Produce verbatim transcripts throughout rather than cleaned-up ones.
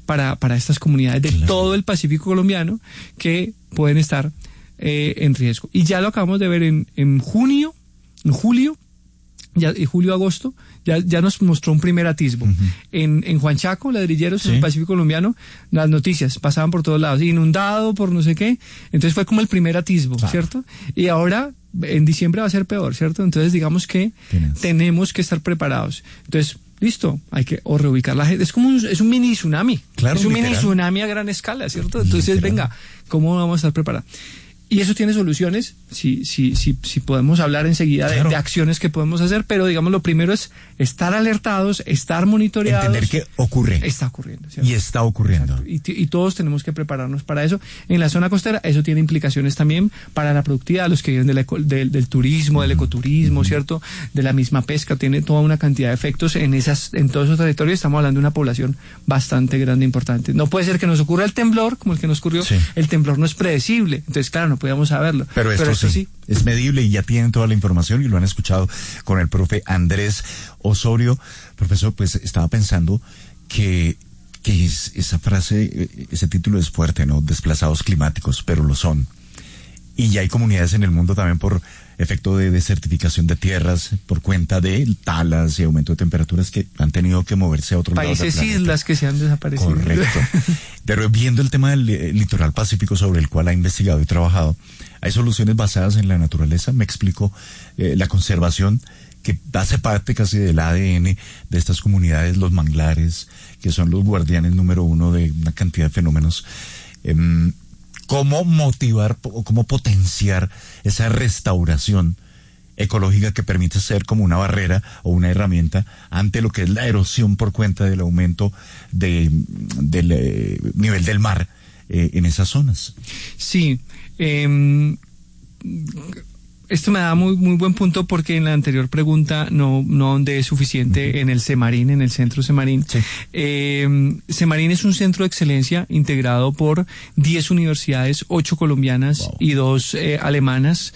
para, para estas comunidades de claro. todo el Pacífico colombiano que pueden estar eh, en riesgo. Y ya lo acabamos de ver en, en junio, en julio, ya, en julio-agosto, ya, ya nos mostró un primer atisbo. Uh-huh. En, en Huanchaco, ladrilleros, sí. en el Pacífico colombiano, las noticias pasaban por todos lados, inundado por no sé qué, entonces fue como el primer atisbo, claro. ¿cierto? Y ahora, en diciembre va a ser peor, ¿cierto? Entonces digamos que Tienes. tenemos que estar preparados. Entonces, listo, hay que o reubicar la gente, es como un, es un mini tsunami, claro, es un literal. mini tsunami a gran escala, ¿cierto? Entonces, literal. venga, ¿cómo vamos a estar preparados? Y eso tiene soluciones, si, si, si, si podemos hablar enseguida claro. de, de acciones que podemos hacer, pero digamos lo primero es estar alertados, estar monitoreados. Entender que ocurre. Está ocurriendo. ¿cierto? Y está ocurriendo. Y, y todos tenemos que prepararnos para eso. En la zona costera eso tiene implicaciones también para la productividad, los que viven del, eco, del, del turismo, del ecoturismo, uh-huh. ¿cierto? De la misma pesca, tiene toda una cantidad de efectos en esas, en todos esos territorios. Estamos hablando de una población bastante grande, importante. No puede ser que nos ocurra el temblor, como el que nos ocurrió. Sí. El temblor no es predecible. Entonces, claro, no podíamos saberlo. Pero esto, Pero esto sí, sí es medible y ya tienen toda la información y lo han escuchado con el profe Andrés Osorio. Profesor, pues estaba pensando que, que es, esa frase, ese título es fuerte, ¿no? Desplazados climáticos, pero lo son. Y ya hay comunidades en el mundo también por efecto de desertificación de tierras, por cuenta de talas y aumento de temperaturas que han tenido que moverse a otros lados del planeta. Países, islas que se han desaparecido. Correcto. Pero viendo el tema del eh, litoral pacífico sobre el cual ha investigado y trabajado, hay soluciones basadas en la naturaleza. Me explico, eh, la conservación que hace parte casi del A D N de estas comunidades, los manglares, que son los guardianes número uno de una cantidad de fenómenos. Eh, ¿Cómo motivar o cómo potenciar esa restauración ecológica que permite ser como una barrera o una herramienta ante lo que es la erosión por cuenta del aumento de, del eh, nivel del mar eh, en esas zonas? Sí, eh, esto me da muy muy buen punto porque en la anterior pregunta no no ahondé suficiente uh-huh. en el Semarín, en el centro Semarín. Sí. Eh, Semarín es un centro de excelencia integrado por diez universidades, ocho colombianas wow. y dos eh, alemanas.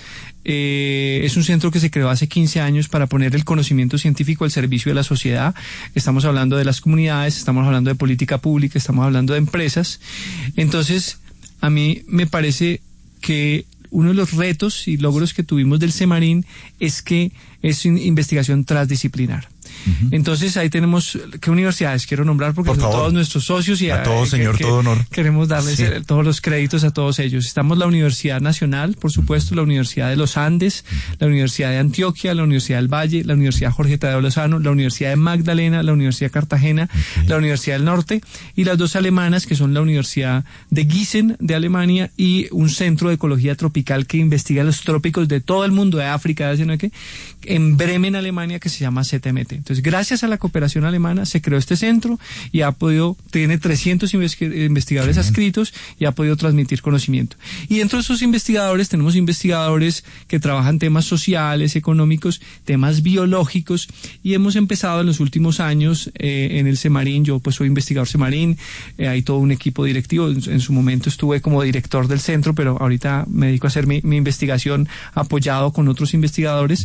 Eh, es un centro que se creó hace quince años para poner el conocimiento científico al servicio de la sociedad. Estamos hablando de las comunidades, estamos hablando de política pública, estamos hablando de empresas. Entonces, a mí me parece que uno de los retos y logros que tuvimos del Semarín es que es una investigación transdisciplinar. Uh-huh. Entonces ahí tenemos, ¿qué universidades quiero nombrar? Porque Por son favor. todos nuestros socios y a, a todos, que, señor, que todo honor. Queremos darles sí. el, todos los créditos a todos ellos. Estamos la Universidad Nacional, por supuesto, uh-huh. la Universidad de los Andes, uh-huh. la Universidad de Antioquia, la Universidad del Valle, la Universidad Jorge Tadeo Lozano, la Universidad de Magdalena, la Universidad de Cartagena, okay. la Universidad del Norte y las dos alemanas que son la Universidad de Gießen de Alemania y un centro de ecología tropical que investiga los trópicos de todo el mundo, de África, de no sé qué, en Bremen, Alemania, que se llama C T M T. Entonces, gracias a la cooperación alemana se creó este centro y ha podido, tiene trescientos investigadores sí. adscritos y ha podido transmitir conocimiento. Y dentro de esos investigadores tenemos investigadores que trabajan temas sociales, económicos, temas biológicos y hemos empezado en los últimos años eh, en el Semarín, yo pues soy investigador Semarín, eh, hay todo un equipo directivo, en, en su momento estuve como director del centro, pero ahorita me dedico a hacer mi, mi investigación apoyado con otros investigadores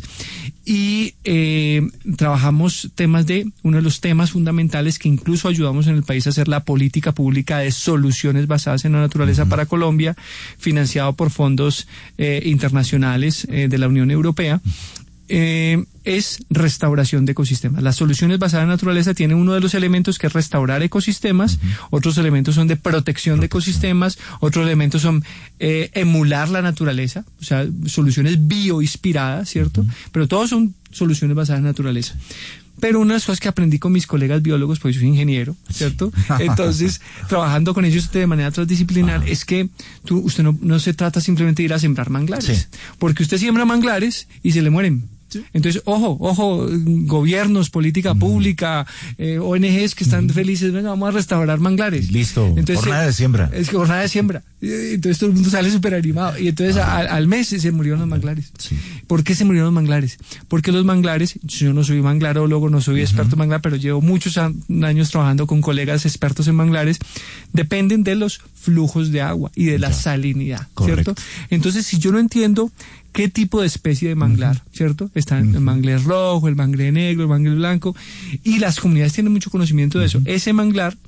y eh, trabajamos temas de, uno de los temas fundamentales que incluso ayudamos en el país a hacer la política pública de soluciones basadas en la naturaleza uh-huh. para Colombia, financiado por fondos eh, internacionales eh, de la Unión Europea. Eh, es restauración de ecosistemas. Las soluciones basadas en naturaleza tienen uno de los elementos que es restaurar ecosistemas, uh-huh. otros elementos son de protección, protección de ecosistemas, otros elementos son eh, emular la naturaleza, o sea, soluciones bioinspiradas, ¿cierto? Uh-huh. Pero todos son soluciones basadas en naturaleza. Pero una de las cosas que aprendí con mis colegas biólogos, pues yo soy ingeniero, ¿cierto? Entonces, trabajando con ellos de manera transdisciplinar, ah. es que tú, usted no, no se trata simplemente de ir a sembrar manglares, sí. porque usted siembra manglares y se le mueren. Sí. Entonces, ojo, ojo, gobiernos, política mm. pública, eh, O N Ges que están mm. felices, venga, vamos a restaurar manglares. Listo, entonces, jornada de siembra. Es que jornada de siembra. Entonces todo el mundo sale súper animado. Y entonces ah. al, al mes se murieron los manglares. Sí. ¿Por qué se murieron los manglares? Porque los manglares, yo no soy manglarólogo, no soy uh-huh. experto en manglar, pero llevo muchos años trabajando con colegas expertos en manglares, dependen de los flujos de agua y de ya. la salinidad, Correcto. ¿cierto? Entonces, si yo no entiendo qué tipo de especie de manglar, uh-huh. ¿cierto? Está uh-huh. el manglar rojo, el manglar negro, el manglar blanco, y las comunidades tienen mucho conocimiento de eso. Uh-huh. Ese manglar